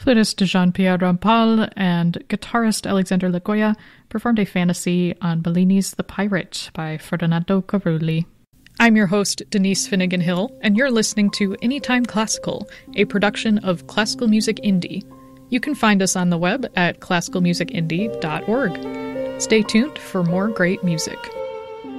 Flutist Jean-Pierre Rampal and guitarist Alexander Lagoya performed a fantasy on Bellini's The Pirate by Ferdinando Carulli. I'm your host, Denise Finnegan Hill, and you're listening to Anytime Classical, a production of Classical Music Indie. You can find us on the web at classicalmusicindie.org. Stay tuned for more great music.